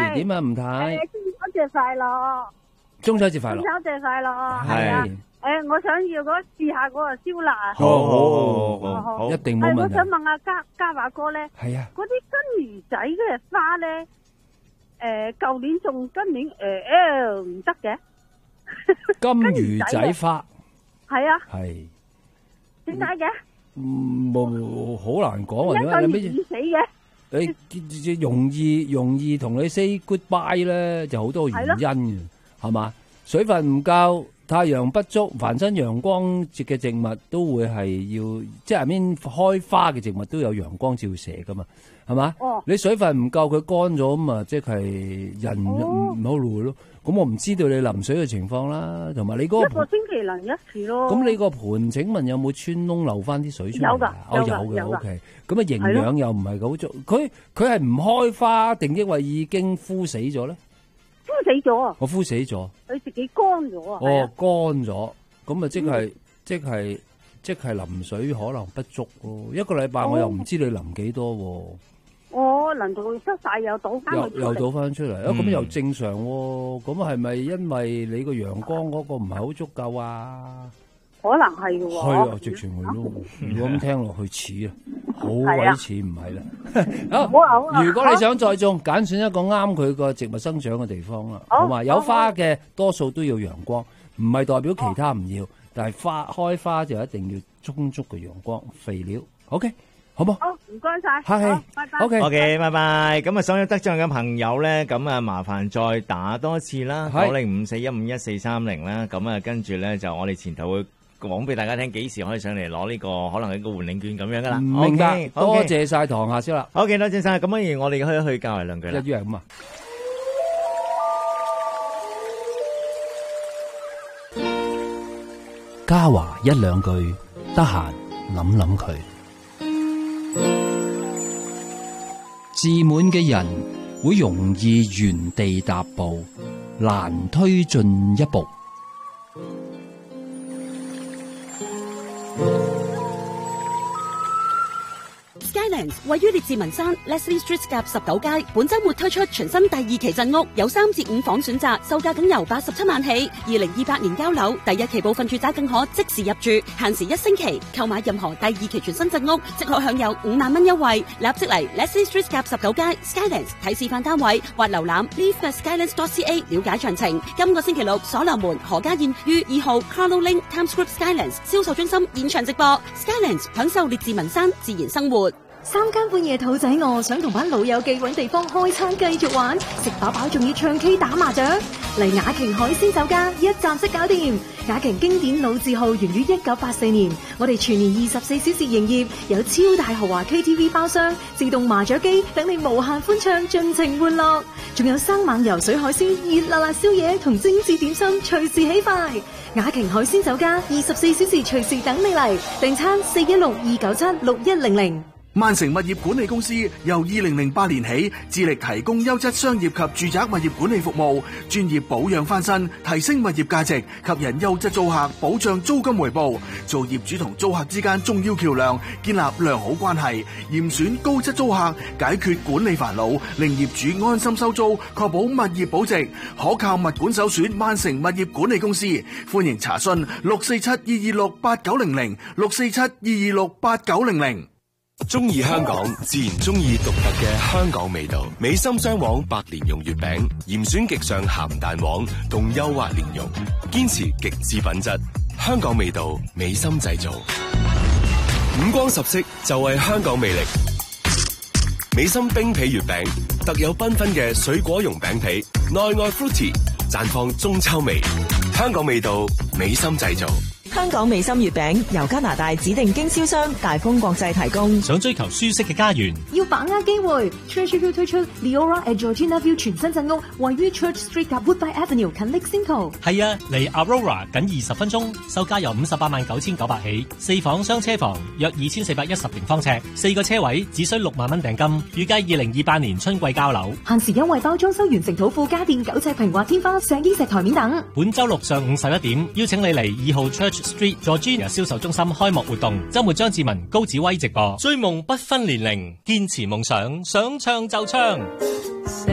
係點啊？吳太， 中秋節快樂！ 中秋節快樂！ 中秋節快樂！ 係啊。 我想要試下嗰個燒臘。 好，一定冇問題。 我想問下嘉華哥咧， 係啊， 嗰啲金魚仔嘅花咧，舊年種，今年唔得嘅。 金魚仔花係啊， 係點解嘅？ 冇好難講啊！ 一個年死嘅。 你容易同你 say goodbye 咧，就好多原因嘅，係嘛？水分唔夠。太陽不足，凡親陽光嘅植物都會係要，即係入面開花嘅植物都有陽光照射噶嘛，係嘛？你水分唔夠，佢乾咗咁啊，即係人唔好路咯。咁我唔知道你淋水嘅情況啦，同埋你嗰一個星期淋一次咯。 咁你個盆請問有冇穿窿漏翻啲水出嚟？ 有噶， 有嘅 OK。咁啊營養又唔係好足，佢係唔開花定抑或已經枯死咗咧？ 枯死咗啊！ 我枯死咗， 佢自己乾咗啊！ 乾咗，咁啊即係淋水可能不足咯。一個禮拜我又唔知你淋幾多。 我淋到濕晒又倒翻又倒翻出嚟，咁又正常。咁係咪因為你個陽光嗰個唔係好足夠啊？ 可能係嘅喎。 係啊，直情係咯。如果咁聽落去似啊，好鬼似唔係啦。好，如果你想再種，揀選一個啱佢個植物生長嘅地方啦，好嘛？有花嘅多數都要陽光，唔係代表其他唔要，但係開花就一定要充足嘅陽光、肥料。OK， 好冇？ 好，唔該晒， 客氣。 拜拜。 OK， 拜拜。咁啊，想有得獎嘅朋友咧，咁啊，麻煩再打多次啦，9054151430啦。咁啊，跟住咧就我哋前頭會講俾大家聽幾時可以上嚟攞呢個可能一個換領券咁樣噶啦。 明白，多謝晒唐夏先啦。 OK， 多謝晒。咁不如我哋去教嚟兩句啦。 一於係咁啊。嘉華一兩句，得閒諗諗佢。自滿嘅人會容易原地踏步，難推進一步。 Skylands 位於列治文山 Leslie Street 夾19街，本周末推出全新第2期鎮屋，有3至5房選擇，售價僅由87萬起。2028年交樓，第1期部分住宅更可即時入住，限時1星期。購買任何第2期全新鎮屋，即可享有5萬蚊優惠。立即嚟 Leslie Street 夾19街 Skylands 睇示範單位，或瀏覽 live@skylands.ca 了解詳情。今個星期六，所羅門何家燕於2號 Carlo Link Times Square Skylands 銷售中心現場直播。Skylands 享受列治文山自然生活。 3更半夜肚仔餓，想同班老友記搵地方開餐繼續玩，食飽飽仲要唱 K 打麻雀，嚟雅瓊海鮮酒家一站式搞掂。雅瓊經典老字號源於1984年，我哋全年24小時營業，有超大豪華 KTV 包廂、自動麻雀機，等你無限歡唱盡情玩樂，仲有生猛游水海鮮、熱辣辣宵夜同精緻點心隨時起快。雅瓊海鮮酒家24小時隨時等你嚟，訂餐416-297-6100。 萬城物業管理公司由2008年起致力提供優質商業及住宅物業管理服務，專業保養翻新，提升物業價值，吸引優質租客，保障租金回報，做業主同租客之間重要橋樑，建立良好關係，嚴選高質租客，解決管理煩惱，令業主安心收租，確保物業保值，可靠物管首選萬城物業管理公司。歡迎查詢647-226-8900 647-226-8900。 中意香港，自然中意獨特嘅香港味道。美心雙黃白蓮蓉月餅，嚴選極上鹹蛋黃同幼滑蓮蓉，堅持極致品質，香港味道，美心製造。五光十色就係香港魅力。美心冰皮月餅，特有繽紛嘅水果蓉餅皮，內外 fruity， 綻放中秋味。香港味道，美心製造。 香港美心月餅由加拿大指定經銷商大豐國際提供。 想追求舒適嘅家園， 要把握機會。Church 推出 Leora at Georgina View 全新鎮屋，位於 Church Street 及 Woodbine Avenue 近 Lexington。 係啊，離 Aurora 僅20分鐘，售價由589900起，4房雙車房，約2410平方尺，4個車位，只需6萬蚊訂金，預計2028年春季交樓。 限時優惠包裝修完成土庫家電9尺平滑天花、石英石台面等。 本周六上午11點，邀請你嚟2號 Church Street Georgina 銷售中心開幕活動，周末張志文、高子威直播。追夢不分年齡，堅持夢想，想唱就唱。